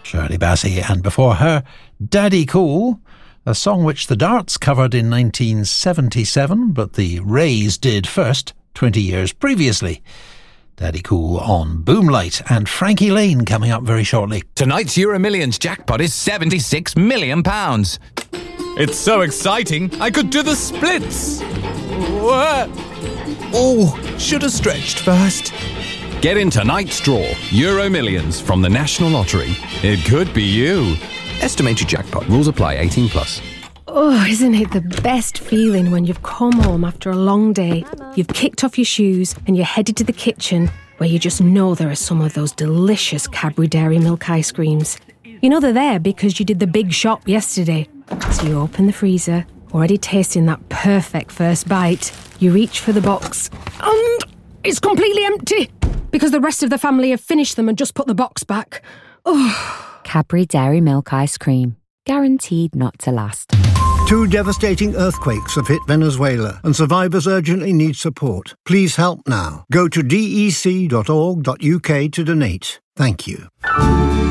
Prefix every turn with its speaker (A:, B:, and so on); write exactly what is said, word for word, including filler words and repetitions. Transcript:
A: Shirley Bassey, and before her, Daddy Cool, a song which the Darts covered in nineteen seventy-seven, but the Rays did first, twenty years previously. Daddy Cool on Boomlight, and Frankie Lane coming up very shortly.
B: Tonight's Euro Millions jackpot is seventy-six million pounds. It's so exciting, I could do the splits.
C: Oh, should have stretched first.
B: Get in tonight's draw, Euro Millions from the National Lottery. It could be you.
C: Estimated jackpot. Rules apply. eighteen plus.
D: Oh, isn't it the best feeling when you've come home after a long day, you've kicked off your shoes and you're headed to the kitchen where you just know there are some of those delicious Cadbury Dairy Milk ice creams. You know they're there because you did the big shop yesterday. So you open the freezer, already tasting that perfect first bite. You reach for the box and it's completely empty because the rest of the family have finished them and just put the box back. Oh.
E: Cadbury Dairy Milk ice cream. Guaranteed not to last.
F: Two devastating earthquakes have hit Venezuela and survivors urgently need support. Please help now. Go to dec dot org dot uk to donate. Thank you.